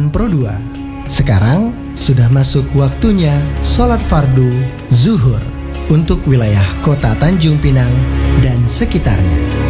Quran Pro 2. Sekarang sudah masuk waktunya sholat fardu zuhur untuk wilayah kota Tanjung Pinang dan sekitarnya.